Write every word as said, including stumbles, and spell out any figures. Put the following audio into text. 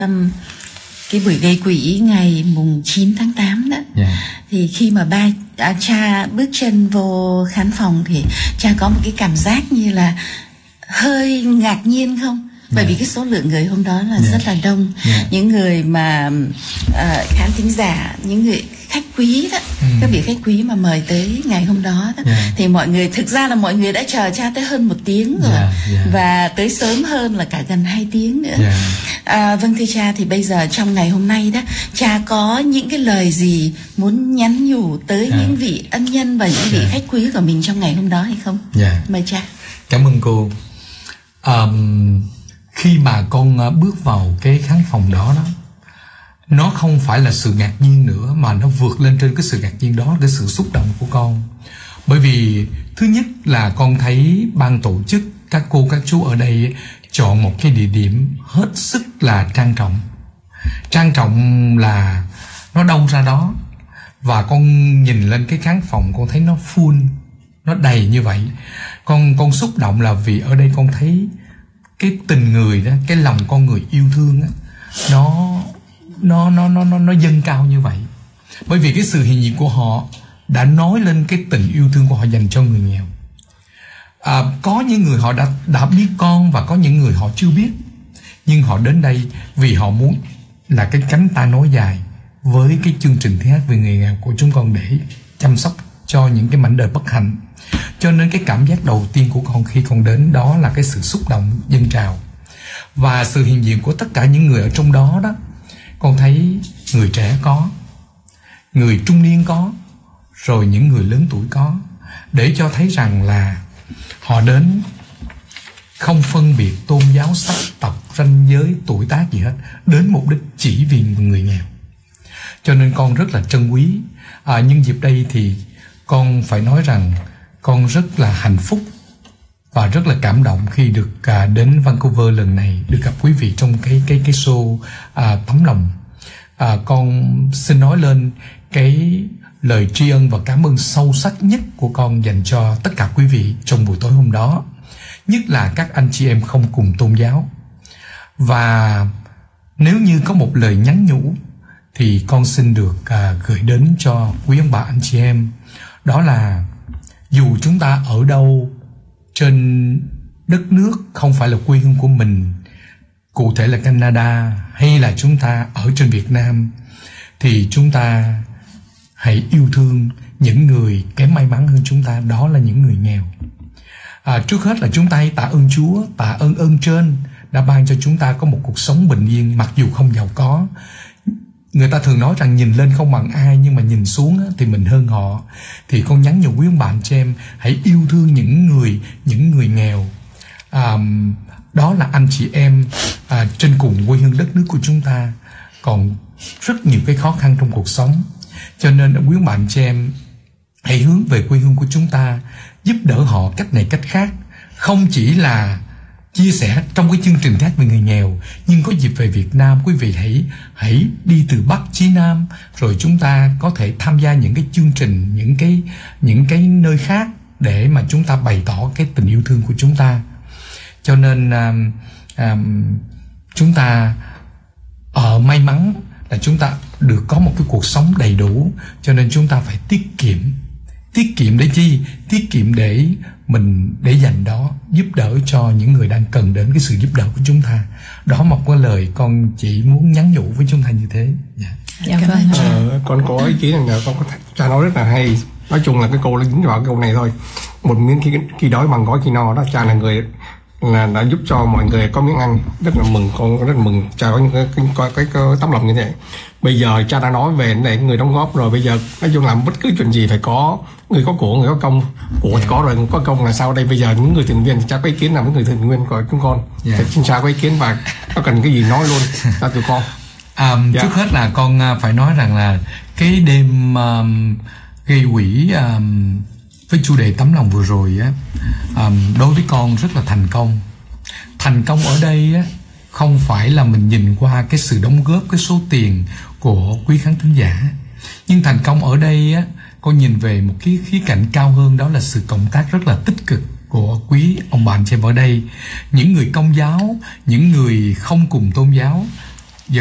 Um, cái buổi gây quỹ ngày mùng chín tháng tám đó, yeah. Thì khi mà ba à, cha bước chân vô khán phòng thì cha có một cái cảm giác như là hơi ngạc nhiên không? Bởi yeah. vì cái số lượng người hôm đó là yeah. rất là đông, yeah. những người mà uh, khán thính giả, những người khách quý đó, ừ. các vị khách quý mà mời tới ngày hôm đó, đó yeah. thì mọi người thực ra là mọi người đã chờ cha tới hơn một tiếng rồi, yeah. Yeah. và tới sớm hơn là cả gần hai tiếng nữa. Yeah. À, vâng thưa cha, thì bây giờ trong ngày hôm nay đó, cha có những cái lời gì muốn nhắn nhủ tới yeah. những vị ân nhân và những vị yeah. khách quý của mình trong ngày hôm đó hay không? Yeah. Mời cha. Cảm ơn cô. Um, khi mà con bước vào cái khán phòng đó đó, nó không phải là sự ngạc nhiên nữa, mà nó vượt lên trên cái sự ngạc nhiên đó là cái sự xúc động của con. Bởi vì thứ nhất là con thấy ban tổ chức, các cô các chú ở đây chọn một cái địa điểm hết sức là trang trọng. Trang trọng là nó đâu ra đó. Và con nhìn lên cái khán phòng, con thấy nó full, nó đầy như vậy. Con con xúc động là vì ở đây con thấy cái tình người đó, cái lòng con người yêu thương đó, nó nó nó nó nó nó dâng cao như vậy. Bởi vì cái sự hiện diện của họ đã nói lên cái tình yêu thương của họ dành cho người nghèo. À, có những người họ đã đã biết con và có những người họ chưa biết, nhưng họ đến đây vì họ muốn là cái cánh tay nối dài với cái chương trình Tiếng Hát Vì Người Nghèo của chúng con để chăm sóc cho những cái mảnh đời bất hạnh. Cho nên cái cảm giác đầu tiên của con khi con đến đó là cái sự xúc động dâng trào. Và sự hiện diện của tất cả những người ở trong đó đó, con thấy người trẻ có, người trung niên có, rồi những người lớn tuổi có, để cho thấy rằng là họ đến không phân biệt tôn giáo, sắc tộc, ranh giới, tuổi tác gì hết, đến mục đích chỉ vì người nghèo. Cho nên con rất là trân quý. À, nhân dịp đây thì con phải nói rằng con rất là hạnh phúc và rất là cảm động khi được à, đến Vancouver lần này, được gặp quý vị trong cái cái cái show à, Tấm Lòng. À, con xin nói lên cái lời tri ân và cảm ơn sâu sắc nhất của con dành cho tất cả quý vị trong buổi tối hôm đó, nhất là các anh chị em không cùng tôn giáo. Và nếu như có một lời nhắn nhủ thì con xin được à, gửi đến cho quý ông bà anh chị em, đó là dù chúng ta ở đâu trên đất nước không phải là quê hương của mình, cụ thể là Canada, hay là chúng ta ở trên Việt Nam, thì chúng ta hãy yêu thương những người kém may mắn hơn chúng ta, đó là những người nghèo. À, trước hết là chúng ta hãy tạ ơn Chúa, tạ ơn ơn trên đã ban cho chúng ta có một cuộc sống bình yên mặc dù không giàu có. Người ta thường nói rằng nhìn lên không bằng ai, nhưng mà nhìn xuống thì mình hơn họ. Thì con nhắn nhủ quý ông bạn cho em, hãy yêu thương những người những người nghèo. À, đó là anh chị em à, trên cùng quê hương đất nước của chúng ta còn rất nhiều cái khó khăn trong cuộc sống. Cho nên quý ông bạn cho em hãy hướng về quê hương của chúng ta, giúp đỡ họ cách này cách khác. Không chỉ là chia sẻ trong cái chương trình Hát Vì Người Nghèo, nhưng có dịp về Việt Nam, quý vị hãy hãy đi từ Bắc chí Nam, rồi chúng ta có thể tham gia những cái chương trình, những cái những cái nơi khác để mà chúng ta bày tỏ cái tình yêu thương của chúng ta. Cho nên um, um, chúng ta ở may mắn là chúng ta được có một cái cuộc sống đầy đủ, cho nên chúng ta phải tiết kiệm. Tiết kiệm để chi? Tiết kiệm để mình để dành đó giúp đỡ cho những người đang cần đến cái sự giúp đỡ của chúng ta. Đó một cái lời con chỉ muốn nhắn nhủ với chúng ta như thế. Yeah. Dạ vâng. Ờ, con có ý kiến rằng con có cha nói rất là hay. Nói chung là cái câu dính vào cái câu này thôi. Một miếng khi, khi đói bằng gói khi no đó, cha là người là đã giúp cho mọi người có miếng ăn. Rất là mừng, con rất là mừng cha có những cái, cái, cái, cái, cái tấm lòng như thế. Bây giờ cha đã nói về để người đóng góp rồi, bây giờ nói chung làm bất cứ chuyện gì phải có người có của, người có công. Của yeah. có rồi, người có công là sao đây? Bây giờ những người thiện nguyện thì cha có ý kiến là những người thiện nguyện của chúng con. Yeah. Thì cha có ý kiến và có cần cái gì nói luôn cho tụi con. Um, yeah. Trước hết là con phải nói rằng là cái đêm um, gây quỹ um, với chủ đề Tấm Lòng vừa rồi á, um, đối với con rất là thành công. Thành công ở đây á, không phải là mình nhìn qua cái sự đóng góp, cái số tiền của quý khán thính giả, nhưng thành công ở đây á, con nhìn về một cái khía cạnh cao hơn, đó là sự cộng tác rất là tích cực của quý ông bà anh chị em ở đây. Những người công giáo, những người không cùng tôn giáo